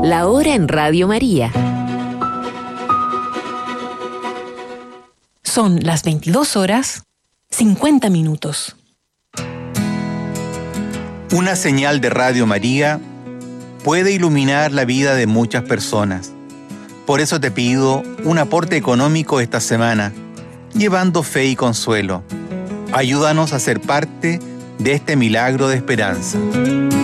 La hora en Radio María. Son las 22:50. Una señal de Radio María puede iluminar la vida de muchas personas. Por eso te pido un aporte económico esta semana, llevando fe y consuelo. Ayúdanos a ser parte de este milagro de esperanza.